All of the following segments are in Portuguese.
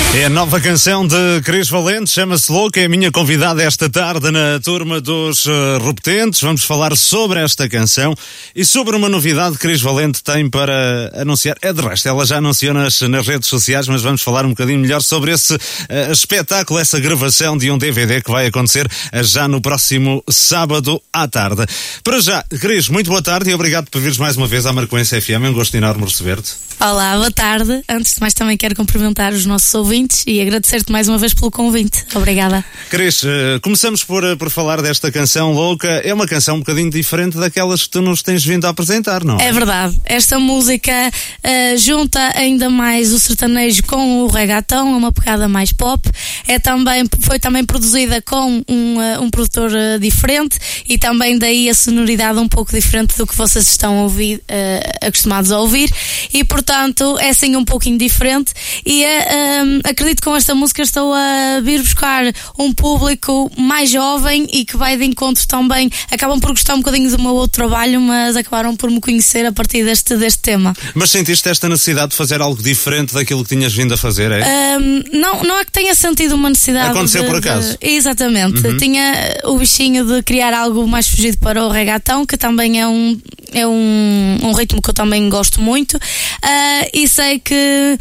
É a nova canção de Cris Valente, chama-se Louca, é a minha convidada esta tarde na turma dos Repetentes. Vamos falar sobre esta canção e sobre uma novidade que Cris Valente tem para anunciar. De resto, ela já anunciou nas redes sociais, mas vamos falar um bocadinho melhor sobre esse espetáculo, essa gravação de um DVD que vai acontecer já no próximo sábado à tarde. Para já, Cris, muito boa tarde e obrigado por vires mais uma vez à Marcoense FM, é um gosto enorme receber-te. Olá, boa tarde. Antes de mais também quero cumprimentar os nossos ouvintes e agradecer-te mais uma vez pelo convite. Obrigada. Cris, começamos por falar desta canção Louca. É uma canção um bocadinho diferente daquelas que tu nos tens vindo a apresentar, não é? É verdade. Esta música junta ainda mais o sertanejo com o reggaeton, uma pegada mais pop. Foi também produzida com um produtor diferente e também daí a sonoridade um pouco diferente do que vocês estão a ouvir, acostumados a ouvir. E portanto é sim um pouquinho diferente e acredito que com esta música estou a vir buscar um público mais jovem e que vai de encontro também, acabam por gostar um bocadinho do meu outro trabalho, mas acabaram por me conhecer a partir deste tema. Mas sentiste esta necessidade de fazer algo diferente daquilo que tinhas vindo a fazer, é? Não é que tenha sentido uma necessidade. Aconteceu por acaso? Exatamente. Tinha o bichinho de criar algo mais fugido para o reggaeton, que também é um ritmo que eu também gosto muito. E sei que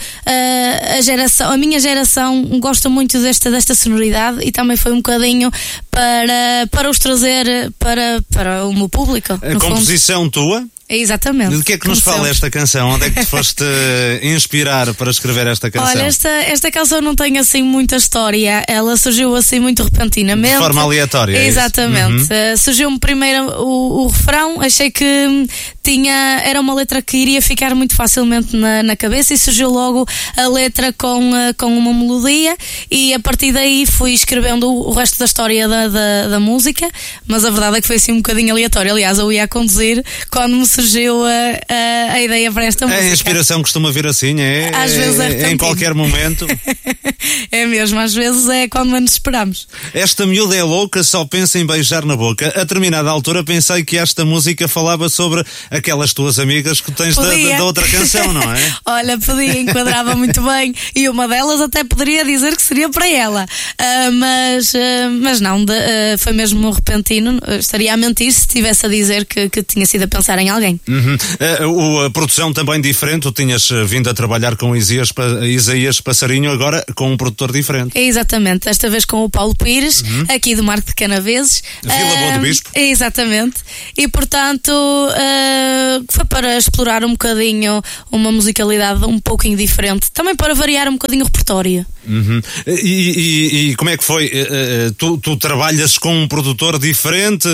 a minha geração gosta muito desta sonoridade e também foi um bocadinho para os trazer para o meu público. A composição tua? Exatamente. De que é que nos fala esta canção? Onde é que te foste inspirar para escrever esta canção? Olha, esta canção não tem assim muita história. Ela surgiu assim muito repentinamente. De forma aleatória. Exatamente. Surgiu-me primeiro o refrão, achei que era uma letra que iria ficar muito facilmente na cabeça e surgiu logo a letra com uma melodia e a partir daí fui escrevendo o resto da história da música, mas a verdade é que foi assim um bocadinho aleatório. Aliás, eu ia a conduzir quando me surgiu a ideia para esta música. A inspiração costuma vir assim, às vezes em qualquer momento. É mesmo, às vezes é quando menos esperamos. Esta miúda é louca, só pensa em beijar na boca. A determinada altura pensei que esta música falava sobre aquelas tuas amigas que tens da outra canção, não é? Olha, podia, enquadrava muito bem e uma delas até poderia dizer que seria para ela, mas não, foi mesmo repentino. Estaria a mentir se estivesse a dizer que tinha sido a pensar em alguém. A produção também diferente, tu tinhas vindo a trabalhar com Isaías Passarinho, agora com um produtor diferente. Exatamente, desta vez com o Paulo Pires, aqui do Marco de Canaveses, Vila Boa do Bispo. Exatamente, e portanto foi para explorar um bocadinho uma musicalidade um pouquinho diferente, também para variar um bocadinho o repertório. E como é que foi? Tu trabalhas com um produtor diferente?